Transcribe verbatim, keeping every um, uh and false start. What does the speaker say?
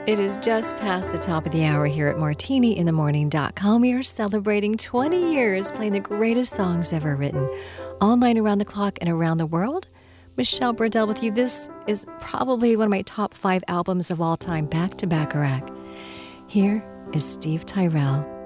It is just past the top of the hour here at martini in the morning dot com. We are celebrating twenty years playing the greatest songs ever written. All night around the clock and around the world. Michelle Burdell with you. This is probably one of my top five albums of all time, back to Bacharach. Here is Steve Tyrell.